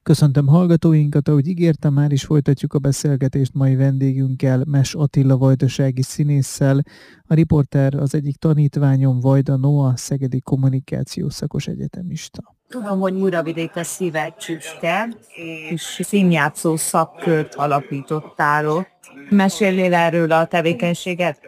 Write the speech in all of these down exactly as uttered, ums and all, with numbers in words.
Köszöntöm hallgatóinkat, ahogy ígértem, már is folytatjuk a beszélgetést mai vendégünkkel, Mes Attila vajdasági színésszel. A riporter az egyik tanítványom, Vajda Noa, szegedi kommunikációs szakos egyetemista. Tudom, hogy Muravidék a szíved csücske, és színjátszó szakkört alapítottál ott. Mesélnél erről a tevékenységet?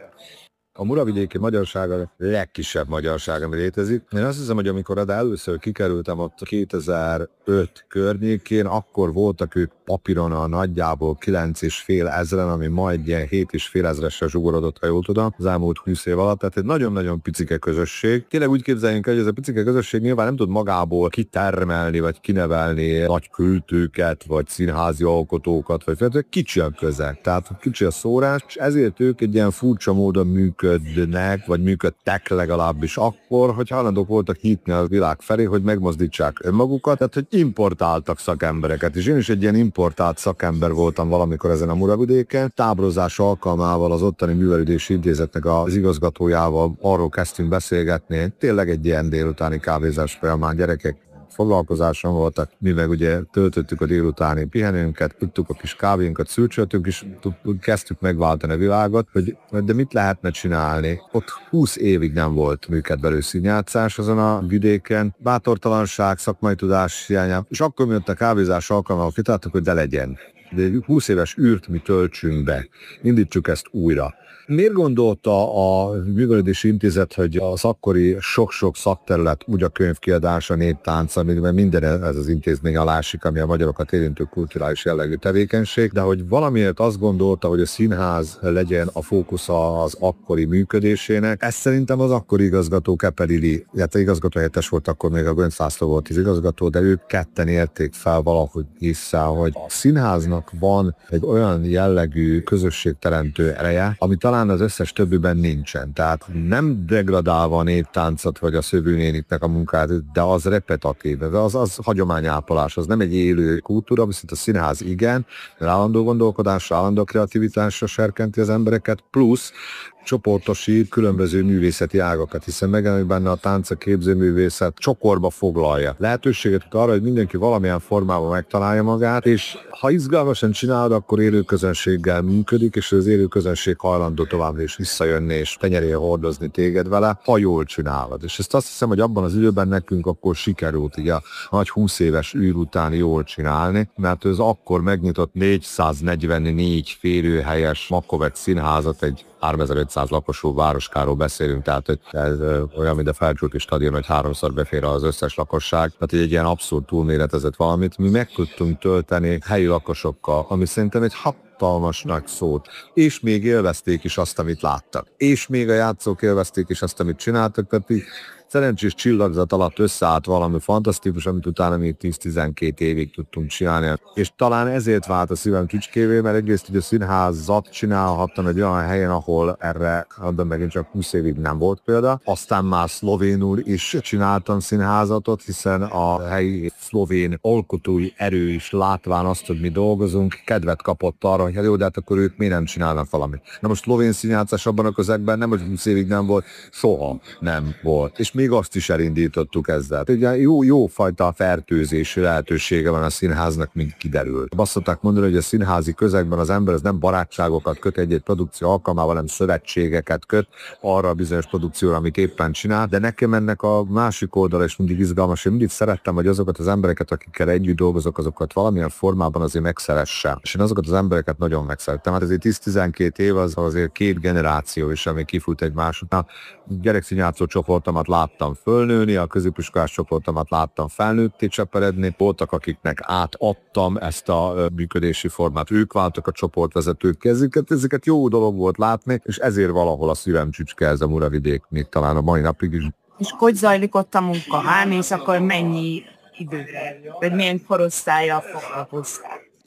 A muravidéki magyarság a legkisebb magyarság, ami létezik. Én azt hiszem, hogy amikor oda először kikerültem ott kétezer-öt környékén, akkor voltak ők papíron a nagyjából kilenc és fél ezren, ami majd ilyen hét és fél ezresre zsugorodott, ha jól tudom, az elmúlt húsz év alatt. Tehát egy nagyon-nagyon picike közösség. Tényleg úgy képzeljünk el, hogy ez a picike közösség nyilván nem tud magából kitermelni, vagy kinevelni nagy költőket, vagy színházi alkotókat, vagy kicsi a közeg. Tehát kicsi a szórás, és ezért ők egy ilyen furcsa módon működnek, vagy működtek legalábbis akkor, hogy hajlandók voltak nyitni a világ felé, hogy megmozdítsák önmagukat, tehát hogy importáltak szakembereket. És én is egy ilyen importált szakember voltam valamikor ezen a Muravidéken. Táborozás alkalmával az ottani művelődési intézetnek az igazgatójával arról kezdtünk beszélgetni. Tényleg egy ilyen délutáni kávézás folyamán gyerekek foglalkozáson voltak, mi meg ugye töltöttük a délutáni pihenőnket, tudtuk a kis kávénkat, szürcsöltünk, és kezdtük megváltani a világot, hogy de mit lehetne csinálni. Ott húsz évig nem volt működbelő színjátszás azon a vidéken, bátortalanság, szakmai tudás hiánya, és akkor mi ott a kávézás alkalmával kitáltuk, hogy de legyen. De húsz éves űrt mi töltsünk be, indítsuk ezt újra. Miért gondolta a Művelődési Intézet, hogy az akkori sok-sok szakterület, úgy a könyvkiadása, néptánc, amiben minden ez az intézmény alá esik, ami a magyarokat érintő kulturális jellegű tevékenység, de hogy valamiért azt gondolta, hogy a színház legyen a fókusza az akkori működésének. Ez szerintem az akkori igazgató Kepelili, illetve igazgatóhelyettes volt, akkor még a Gönc László volt az igazgató, de ők ketten érték fel valahogy vissza, hogy a színháznak van egy olyan jellegű közösségteremtő ereje, ami talán az összes többiben nincsen. Tehát nem degradálva a néptáncot vagy a szövőnéniknek a munkát, de az repetatív, de az, az hagyományápolás, az nem egy élő kultúra, viszont a színház igen, állandó gondolkodásra, állandó kreativitásra serkenti az embereket, plusz csoportosít különböző művészeti ágakat, hiszen megjelenik benne a tánc, a képzőművészet, csokorba foglalja. Lehetőséget arra, hogy mindenki valamilyen formában megtalálja magát, és ha izgalmasan csinálod, akkor élő közönséggel működik, és az élő közönség hajlandó továbbra is visszajönni, és tenyerére hordozni téged vele, ha jól csinálod. És ezt azt hiszem, hogy abban az időben nekünk akkor sikerült így a nagy húsz éves űr után jól csinálni, mert az akkor megnyitott négyszáznegyvennégy férőhelyes Makovec színházat, egy háromezer-ötszáz lakosú városkáról beszélünk, tehát hogy ez olyan, mint a Felcsúti stadion, hogy háromszor befér az összes lakosság. Tehát egy ilyen abszurd túlméretezett valamit mi meg tudtunk tölteni helyi lakosokkal, ami szerintem egy hatalmas nagy szót. És még élvezték is azt, amit láttak. És még a játszók élvezték is azt, amit csináltak, tehát így szerencsés csillagzat alatt összeállt valami fantasztikus, amit utána még tíz-tizenkét évig tudtunk csinálni. És talán ezért vált a szívem csücskévé, mert egyrészt ugye a színházat csinálhattam egy olyan helyen, ahol erre, de megint csak húsz évig nem volt példa. Aztán már szlovénul is csináltam színházatot, hiszen a helyi szlovén alkotói erő is látván azt, hogy mi dolgozunk, kedvet kapott arra, hogy jó, de hát akkor ők miért nem csinálnak valamit. Na most szlovén színjátszás abban a közegben nem, hogy húsz évig nem volt, soha nem volt. És még azt is elindítottuk ezzel. Ugye jó, jó fajta fertőzési lehetősége van a színháznak, mint kiderült. Azt szokták mondani, hogy a színházi közegben az ember az nem barátságokat köt egy-egy produkció alkalmával, hanem szövetségeket köt arra a bizonyos produkcióra, amit éppen csinál, de nekem ennek a másik oldala is mindig izgalmas. Én mindig szerettem, hogy azokat az embereket, akikkel együtt dolgozok, azokat valamilyen formában azért megszeressem. És én azokat az embereket nagyon megszerettem. Hát ezért tíz-tizenkét év az azért két generáció is, ami kifut egymás után. Gyerekszínjátszó csoportomat láttam fölnőni, a középiskolás csoportomat láttam felnőtté cseperedni, voltak, akiknek átadtam ezt a működési formát, ők váltak a csoportvezetők, ezeket, ezeket jó dolog volt látni, és ezért valahol a szívem csücske ez a Muravidék, még talán a mai napig is. És hogy zajlik ott a munka? Hány és akkor mennyi időre? Vagy milyen korosztállyal foglalkoztál?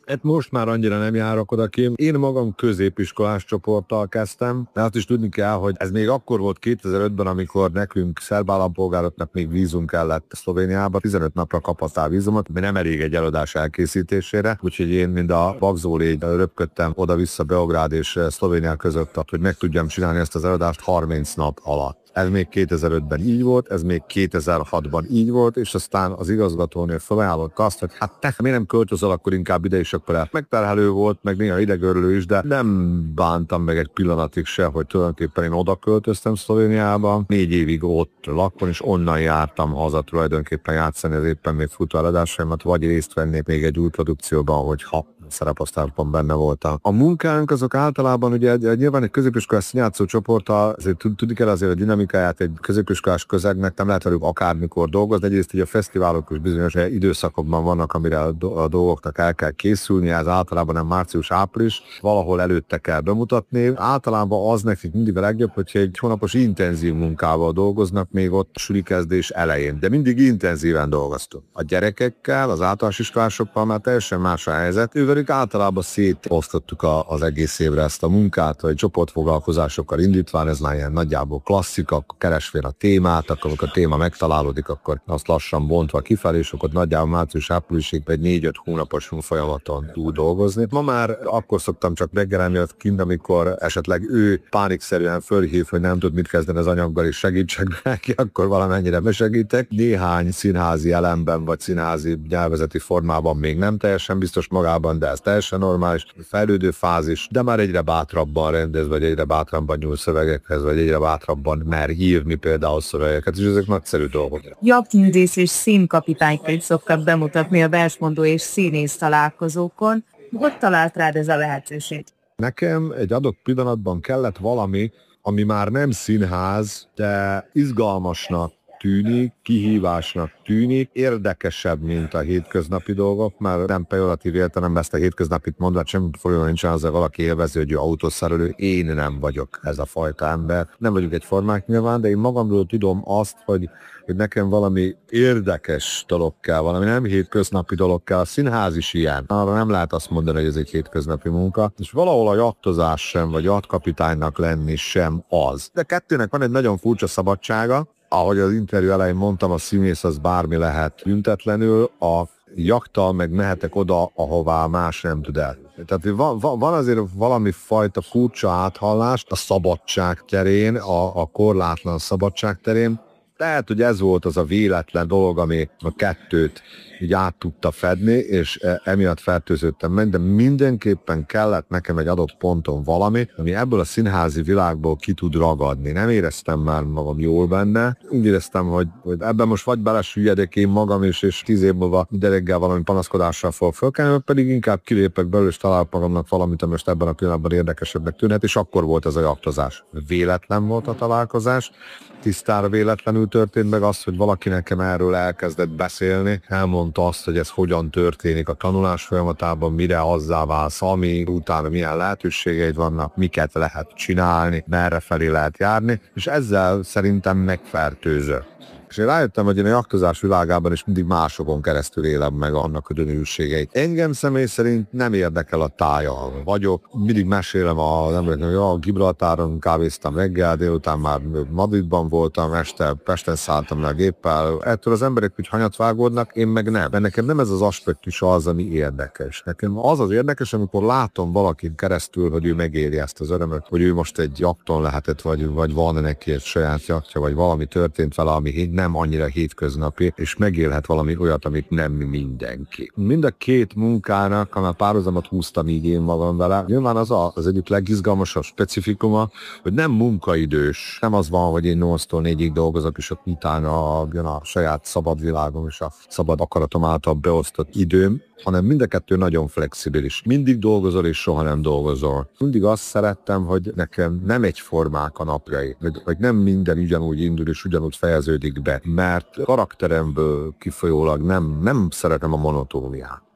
Hát most már annyira nem járok oda ki. Én magam középiskolás csoporttal kezdtem, de azt is tudni kell, hogy ez még akkor volt kétezer-ötben, amikor nekünk szerb állampolgároknak még vízum kellett Szlovéniába. tizenöt napra kaphatál vízumot, ami nem elég egy előadás elkészítésére, úgyhogy én mind a vagzó légy röpködtem oda-vissza Beográd és Szlovénia között, hogy meg tudjam csinálni ezt az előadást harminc nap alatt. Ez még kétezer-ötben így volt, ez még kétezer-hatban így volt, és aztán az igazgatónél felajánlott azt, hogy hát te miért nem költözöl akkor inkább ide, és akkor megterhelő volt, meg néha idegörlő is, de nem bántam meg egy pillanatig se, hogy tulajdonképpen én oda költöztem Szlovéniába. Négy évig ott laktam, és onnan jártam haza tulajdonképpen játszani az éppen még futó eladásaimat, vagy részt vennék még egy új produkcióban, hogyha szereposztásban benne voltam. A munkánk azok általában ugye nyilván egy középiskolás színjátszó csoporttal, azért tudni kell azért a dinamikáját egy középiskolás közegnek, nem lehet velük akármikor dolgozni. Egyrészt hogy a fesztiválok is bizonyos időszakokban vannak, amire a dolgoknak el kell készülni, ez általában nem március-április, valahol előtte kell bemutatni. Általában az nekik mindig a legjobb, hogyha egy hónapos intenzív munkával dolgoznak még ott sülikezdés elején, de mindig intenzíven dolgoztunk. A gyerekekkel, az általános iskolásokkal már teljesen más a helyzet. Ővelük általában szétosztottuk a, az egész évre ezt a munkát, hogy csoportfoglalkozásokkal indítván, ez már ilyen nagyjából klasszika, akkor keresvél a témát, akkor amikor a téma megtalálódik, akkor azt lassan bontva kifelé, és akkor nagyjából március-áprilisig egy négy-öt hónapos folyamaton tud dolgozni. Ma már akkor szoktam csak megjelenni ott kint, amikor esetleg ő pánikszerűen fölhív, hogy nem tud mit kezdeni az anyaggal, és segítsek neki, akkor valamennyire besegítek. Néhány színházi elemben, vagy színházi nyelvezeti formában még nem teljesen biztos magában, de ez teljesen normális, fejlődő fázis, de már egyre bátrabban rendez, vagy egyre bátrabban nyúl szövegekhez, vagy egyre bátrabban mer írni például szövegeket, és ezek nagyszerű dolgok. Japművész és színkapitányként szoktak bemutatni a versmondó és színész találkozókon. Hogy talált rád ez a lehetőség? Nekem egy adott pillanatban kellett valami, ami már nem színház, de izgalmasnak tűnik, kihívásnak tűnik, érdekesebb, mint a hétköznapi dolgok, mert nem pejoratív értelemben ezt a hétköznapit mondva, semmi probléma nincsen azzal, valaki élvező, hogy ő autószerelő, én nem vagyok ez a fajta ember. Nem vagyok egyformák nyilván, de én magamról tudom azt, hogy, hogy nekem valami érdekes dolog kell, valami nem hétköznapi dolog kell. A színház is ilyen. Arra nem lehet azt mondani, hogy ez egy hétköznapi munka, és valahol a jachtozás sem, vagy jachtkapitánynak lenni sem az. De kettőnek van egy nagyon furcsa szabadsága. Ahogy az interjú elején mondtam, a színész az bármi lehet büntetlenül, a jachttal meg mehetek oda, ahová más nem tud el. Tehát van, van azért valami fajta furcsa áthallás a szabadság terén, a, a korlátlan szabadság terén. Lehet, hogy ez volt az a véletlen dolog, ami a kettőt így át tudta fedni, és emiatt fertőződtem meg, de mindenképpen kellett nekem egy adott ponton valami, ami ebből a színházi világból ki tud ragadni. Nem éreztem már magam jól benne. Úgy éreztem, hogy, hogy ebben most vagy belesüllyedek én magam is, és tíz év múlva idereggel valami panaszkodással fog fölkelni, vagy pedig inkább kilépek belőle, és találok magamnak valamit, ami most ebben a pillanatban érdekesebbnek tűnhet, és akkor volt ez a jachtozás. Véletlen volt a találkozás, tisztára véletlenül történt meg az, hogy valaki nekem erről elkezdett beszélni, elmondta azt, hogy ez hogyan történik a tanulás folyamatában, mire azzá válsz, ami utána milyen lehetőségeid vannak, miket lehet csinálni, merre felé lehet járni, és ezzel szerintem megfertőző. És én rájöttem, hogy én a jachtozás világában is mindig másokon keresztül élem meg annak a dönőségeit. Engem személy szerint nem érdekel a tája. Vagyok, mindig mesélem az embereknek, hogy a Gibraltáron kávéztam reggel, délután már Madridban voltam, este Pesten szálltam le a géppel. Ettől az emberek úgy hanyat vágódnak, én meg nem. Mert nekem nem ez az aspektus az, ami érdekes. Nekem az az érdekes, amikor látom valakin keresztül, hogy ő megéli ezt az örömöt, hogy ő most egy jachton lehetett, vagy, vagy van neki egy saját jachtja, vagy valami történt vele, ami nem annyira hétköznapi, és megélhet valami olyat, amit nem mindenki. Mind a két munkának, amely párhuzamot húztam így én magam vele, nyilván az a, az egyik legizgalmasabb specifikuma, hogy nem munkaidős. Nem az van, hogy én nyolctól négyig dolgozok, és ott utána jön a saját szabad világom, és a szabad akaratom által beosztott időm, hanem mind a kettő nagyon flexibilis. Mindig dolgozol, és soha nem dolgozol. Mindig azt szerettem, hogy nekem nem egyformák a napjai, vagy, vagy nem minden ugyanúgy indul, és ugyanúgy fejeződik be, mert karakteremből kifolyólag nem, nem szeretem a monotóniát.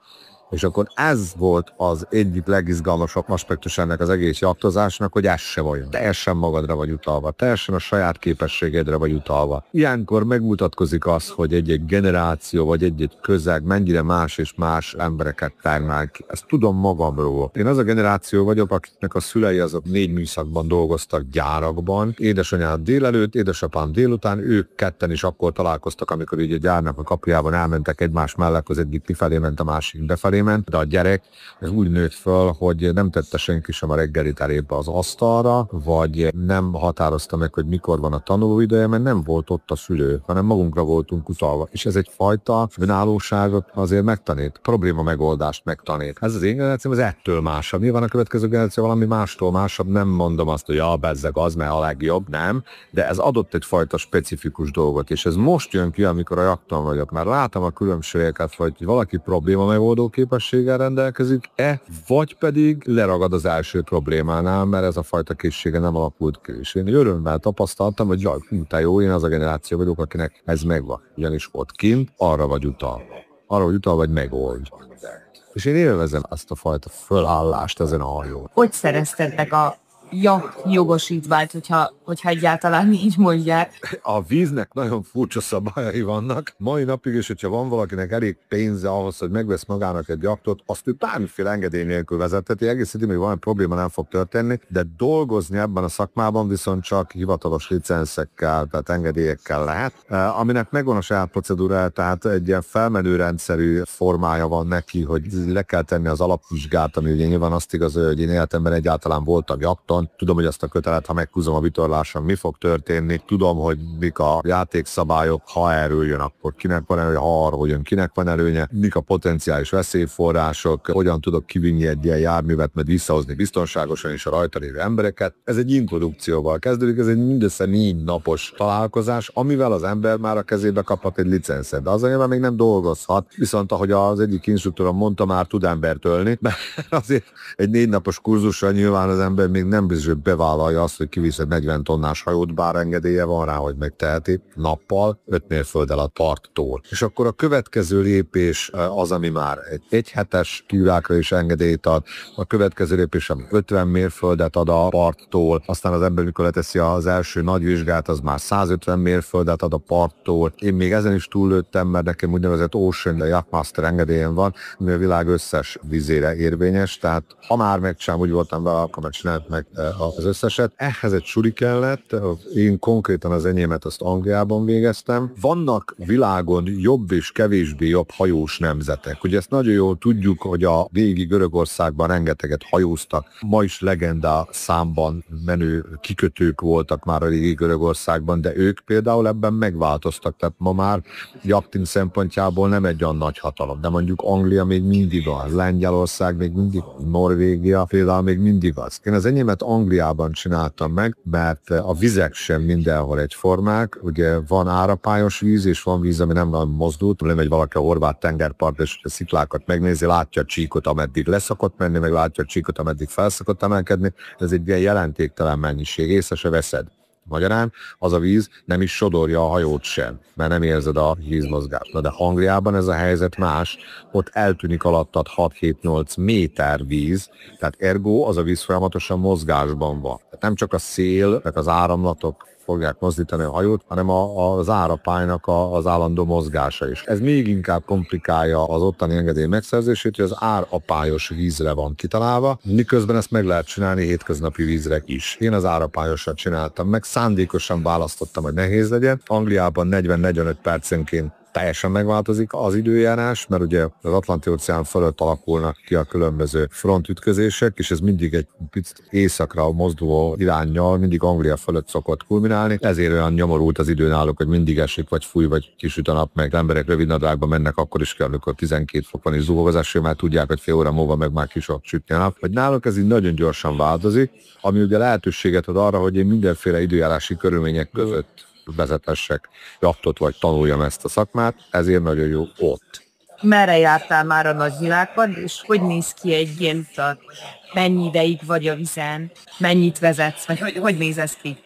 És akkor ez volt az egyik legizgalmasabb aspektus ennek az egész jachtozásnak, hogy ez se vagy. Teljesen magadra vagy utalva, teljesen a saját képességedre vagy utalva. Ilyenkor megmutatkozik az, hogy egy-egy generáció vagy egy-egy közeg mennyire más és más embereket termel ki. Ezt tudom magamról. Én az a generáció vagyok, akiknek a szülei azok négy műszakban dolgoztak gyárakban. Édesanyám délelőtt, édesapám délután, ők ketten is akkor találkoztak, amikor így a gyárnak a kapujában elmentek egymás mellett, az egyik kifelé ment, a másik befelé ment, de a gyerek ez úgy nőtt föl, hogy nem tette senki sem a reggelit elébe az asztalra, vagy nem határozta meg, hogy mikor van a tanulóideje, mert nem volt ott a szülő, hanem magunkra voltunk utalva. És ez egyfajta önállóságot azért megtanít, probléma megoldást megtanít. Ez az én generációm, az ettől másabb. Nyilván a következő generáció valami mástól másabb, nem mondom azt, hogy ja, bezzeg az, mert a legjobb, nem, de ez adott egyfajta specifikus dolgot, és ez most jön ki, amikor a jakton vagyok, mert látom a különbségeket, hogy valaki probléma megoldó képességgel rendelkezik-e, vagy pedig leragad az első problémánál, mert ez a fajta készsége nem alakult ki. És én örömmel tapasztaltam, hogy jaj, te jó, én az a generáció vagyok, akinek ez megvan. Ugyanis ott kint arra vagy utalva. Arra vagy utalva, vagy megoldj. És én élvezem ezt a fajta fölállást ezen a hajón. Hogy szerezted meg a jacht jogosítványt, hogyha, hogyha egyáltalán így mondják? A víznek nagyon furcsa szabályai vannak. Mai napig is, hogyha van valakinek elég pénze ahhoz, hogy megvesz magának egy jachtot, azt ő bármiféle engedély nélkül vezetheti. Egész idő, hogy valami probléma nem fog történni, de dolgozni ebben a szakmában viszont csak hivatalos licenszekkel, tehát engedélyekkel lehet, aminek megvan a saját procedúrája, tehát egy ilyen felmenő rendszerű formája van neki, hogy le kell tenni az alapvizsgát, ami ugye nyilván azt igazolja, hogy én életemben egyáltalán voltam jachton. Tudom, hogy azt a kötelet, ha meghúzom a vitorláson, mi fog történni. Tudom, hogy mik a játékszabályok, ha erről jön, akkor kinek van előnye, ha arról jön, kinek van előnye, mik a potenciális veszélyforrások, hogyan tudok kivinni egy ilyen járművet, mert visszahozni biztonságosan is a rajta lévő embereket. Ez egy introdukcióval kezdődik, ez egy mindössze négy napos találkozás, amivel az ember már a kezébe kaphat egy licenszet. De az anyagban még nem dolgozhat, viszont ahogy az egyik instruktorom mondta, már tud embert ölni, mert azért egy négy napos kurzussal nyilván az ember még nem biztos, hogy bevállalja azt, hogy kivisz egy negyven tonnás hajót, bár engedélye van rá, hogy megteheti nappal, öt mérfölddel a parttól. És akkor a következő lépés az, ami már egy egyhetes királyra is engedélyt ad, a következő lépés, ami ötven mérföldet ad a parttól, aztán az ember, mikor leteszi az első nagy vizsgát, az már százötven mérföldet ad a parttól. Én még ezen is túllőttem, mert nekem úgynevezett Ocean Yachtmaster engedélyem van, ami a világ összes vizére érvényes, tehát ha már megcsinálom, úgy voltam vele, akkor megcsinált meg az összeset. Ehhez egy suri kellett, én konkrétan az enyémet azt Angliában végeztem. Vannak világon jobb és kevésbé jobb hajós nemzetek. Ugye ezt nagyon jól tudjuk, hogy a régi Görögországban rengeteget hajóztak. Ma is legenda számban menő kikötők voltak már a régi Görögországban, de ők például ebben megváltoztak. Tehát ma már jachting szempontjából nem egy olyan nagy hatalom, de mondjuk Anglia még mindig az, Lengyelország még mindig, Norvégia például még mindig az. Én az enyémet Angliában csináltam meg, mert a vizek sem mindenhol egyformák. Ugye van árapályos víz, és van víz, ami nem van mozdult. Lemegy valaki a horvát tengerpart, és a sziklákat megnézi, látja a csíkot, ameddig leszakott menni, meg látja a csíkot, ameddig felszakott emelkedni. Ez egy ilyen jelentéktelen mennyiség, észre se veszed. Magyarán az a víz nem is sodorja a hajót sem, mert nem érzed a vízmozgást. Na de Angliában ez a helyzet más, ott eltűnik alattad hat-hét-nyolc méter víz, tehát ergo az a víz folyamatosan mozgásban van. Tehát nem csak a szél, meg az áramlatok fogják mozdítani a hajót, hanem a, az árapálynak a, az állandó mozgása is. Ez még inkább komplikálja az ottani engedély megszerzését, hogy az árapályos vízre van kitalálva, miközben ezt meg lehet csinálni hétköznapi vízre is. Én az árapályosat csináltam meg, szándékosan választottam, hogy nehéz legyen. Angliában negyven-negyvenöt percenként teljesen megváltozik az időjárás, mert ugye az Atlanti-óceán fölött alakulnak ki a különböző frontütközések, és ez mindig egy picit északra mozduló iránnyal, mindig Anglia fölött szokott kulminálni. Ezért olyan nyomorult az idő náluk, hogy mindig esik, vagy fúj, vagy kisüt a nap, meg emberek rövid nadrágban mennek, akkor is kell, amikor tizenkét fok van és zuhog az eső, mert tudják, hogy fél óra múlva meg már ki fog sütni a nap. Vagy náluk ez így nagyon gyorsan változik, ami ugye lehetőséget ad arra, hogy én mindenféle időjárási körülmények között vezetessek jachtot, vagy tanuljam ezt a szakmát, ezért nagyon jó ott. Merre jártál már a nagyvilágban, és hogy néz ki egy ilyen utat? Mennyi ideig vagy a vizen? Mennyit vezetsz? Vagy hogy, hogy néz ez ki?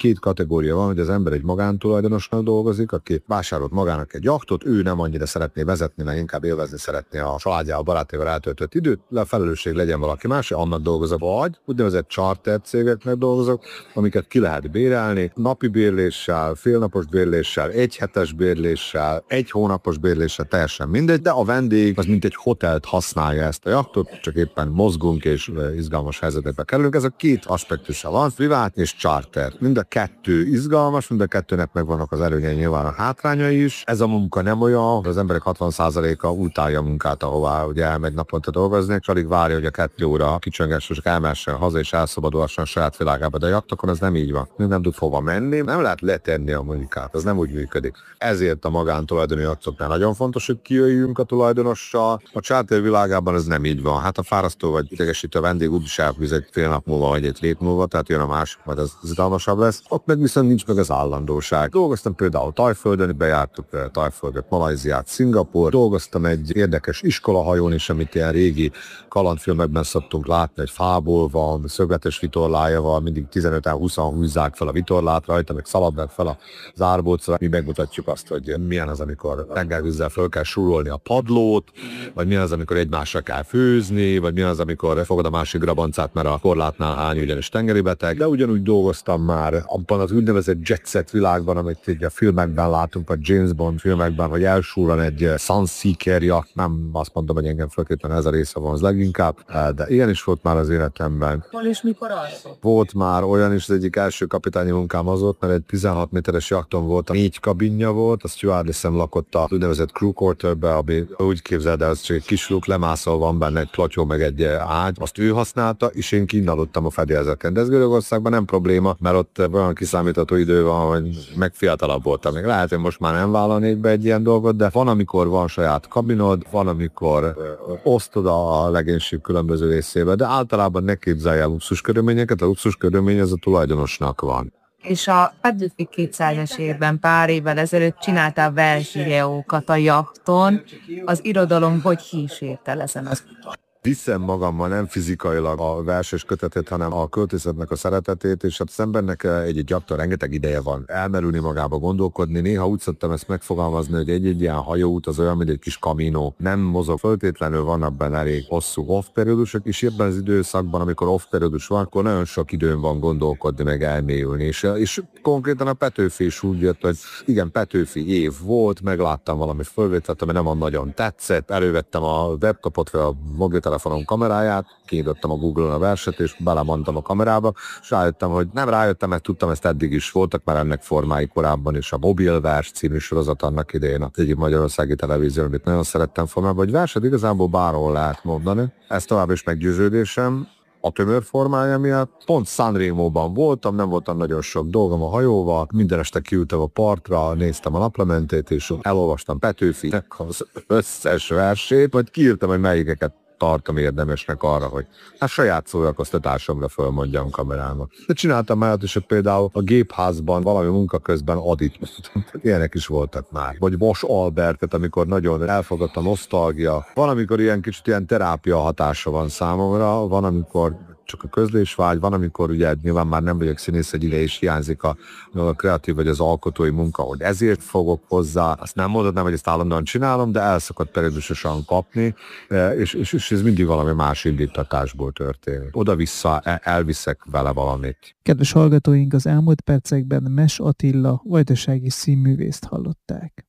két kategória van, hogy az ember egy magántulajdonosnak dolgozik, aki vásárolt magának egy jachtot, ő nem annyira szeretné vezetni, mert inkább élvezni szeretné a családjával, barátaival eltöltött időt, le a felelősség legyen valaki más, annak dolgozok, vagy úgynevezett charter cégeknek dolgozok, amiket ki lehet bérelni, napi bérléssel, félnapos bérléssel, egy hetes bérléssel, egy hónapos bérléssel, teljesen mindegy, de a vendég az mint egy hotelt használja ezt a jachtot, csak éppen mozgunk és izgalmas helyzetekbe kerülünk. Ez a két aspektusa van, privát és charter. Mind a kettő izgalmas, mind a kettőnek megvannak az előnyei, nyilván a hátrányai is. Ez a munka nem olyan, az emberek hatvan százaléka utálja a munkát, ahová ugye elmegy naponta dolgozni, és alig várja, hogy a kettő óra kicsönges, és elmessen haza és elszabadulhasson a saját világába, de a jachtokon ez nem így van. Nem tud hova menni, nem lehet letenni a munkát, ez nem úgy működik. Ezért a magántulajdoni jachtoknál nagyon fontos, hogy kijöjjünk a tulajdonossal. A charter világában ez nem így van. Hát a fárasztó vagy idegesítő vendég úgyis elhúz egy fél nap múlva, vagy egy hét múlva, tehát jön a másik, majd ez izgalmasabb lesz. Ott meg viszont nincs meg az állandóság. Dolgoztam például Tajföldön, bejártuk Tajföldet, Malajziát, Szingapur. Dolgoztam egy érdekes iskolahajón is, amit ilyen régi kalandfilmekben szoktunk látni, egy fából van, szögletes vitorlája van, mindig tizenöten húszan húzzák fel a vitorlát rajta, meg szaladnak fel az árbócra. Mi megmutatjuk azt, hogy milyen az, amikor tengervízzel föl kell súrolni a padlót, vagy milyen az, amikor egymásra kell főzni, vagy milyen az, amikor fogod a másik grabancát, mert a korlátnál hány ugyanis tengeri beteg. De ugyanúgy dolgoztam már abban az úgynevezett jet set világban, amit így a filmekben látunk, a James Bond filmekben, hogy elsúran egy Sunseeker yacht, nem azt mondom, hogy engem föltétlenül ez a része van az leginkább, de ilyen is volt már az életemben. Hol és mikor alszott? Volt már olyan is, az egyik első kapitányi munkám az volt, mert egy tizenhat méteres jachton volt, négy kabinja volt, a stewardessem lakott a úgynevezett crew quarterbe, ami úgy képzeld el, az csak egy kis luk, lemászol, van benne egy klotyó, meg egy ágy, azt ő használta, és én kint aludtam a fedélzeten. De ez Görögországban nem probléma, mert ott olyan kiszámítható idő van, hogy meg fiatalabb voltam. Még lehet, hogy most már nem vállalnék be egy ilyen dolgot, de van, amikor van saját kabinod, van, amikor ö, osztod a legénység különböző részébe, de általában ne képzelj el luxus körülményeket, a luxus körülmény az a tulajdonosnak van. És a Petőfi kétszázas évben pár évvel ezelőtt csináltál versvideókat a jachton, az irodalom hogy kísérte ezen az utat? Viszem magammal nem fizikailag a verses kötetet, hanem a költészetnek a szeretetét, és hát az embernek egy-egy jachton rengeteg ideje van elmerülni magába, gondolkodni. Néha úgy szoktam ezt megfogalmazni, hogy egy-egy ilyen hajóút az olyan, mint egy kis kaminó. Nem mozog föltétlenül, vannak benne elég hosszú off-periódusok, és ebben az időszakban, amikor off-periódus van, akkor nagyon sok időn van gondolkodni, meg elmélyülni. És, és konkrétan a Petőfi is úgy jött, hogy igen, Petőfi év volt, megláttam valami fölvételt, ami nem nagyon tetszett, elővettem a webkapot fel a mobiltelefonom kameráját, kinyitottam a Google-on a verset, és belemondtam a kamerába, és rájöttem, hogy nem rájöttem, mert tudtam, ezt eddig is voltak már ennek formái korábban, és a Mobilvers című sorozat annak idején, az egyik magyarországi televízió, amit nagyon szerettem formában, hogy verset igazából bárhol lehet mondani. Ez tovább is meggyőződésem. A tömör formája miatt. Pont Sanremo-ban voltam, nem voltam nagyon sok dolgom a hajóval, minden este kiültem a partra, néztem a naplementét, és elolvastam Petőfinek az összes versét, majd kiírtam, hogy melyikeket tartom érdemesnek arra, hogy hát saját szórakoztatásomra fölmondjam kamerámat. De csináltam már is, hogy például a gépházban valami munka közben adit. Ilyenek is voltak már. Vagy Mos Albertet, amikor nagyon elfogadt a nosztalgia. Van, amikor ilyen kicsit ilyen terápia hatása van számomra, van, amikor csak a közlésvágy, van, amikor ugye nyilván már nem vagyok színész, egy ide is hiányzik a, a kreatív vagy az alkotói munka, hogy ezért fogok hozzá. Azt nem mondanám, hogy ezt állandóan csinálom, de el szokott periódusosan kapni, és, és, és ez mindig valami más indítatásból történik. Oda-vissza elviszek vele valamit. Kedves hallgatóink, az elmúlt percekben Mess Attila vajdasági színművészt hallották.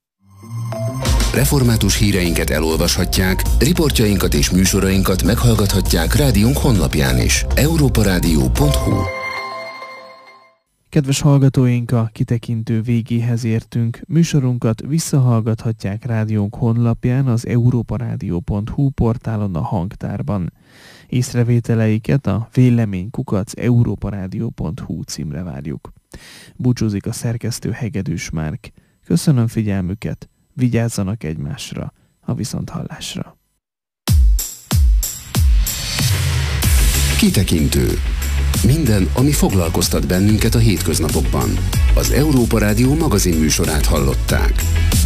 Református híreinket elolvashatják, riportjainkat és műsorainkat meghallgathatják rádiónk honlapján is. európa rádió pont hu. Kedves hallgatóink, a kitekintő végéhez értünk. Műsorunkat visszahallgathatják rádiónk honlapján, az európa rádió pont hu portálon, a hangtárban. Észrevételeiket a vélemény kukac európa rádió pont hu címre várjuk. Búcsúzik a szerkesztő Hegedűs Márk. Köszönöm figyelmüket! Vigyázzanak egymásra, a viszonthallásra. Kitekintő. Minden, ami foglalkoztat bennünket a hétköznapokban. Az Európa Rádió magazin műsorát hallották.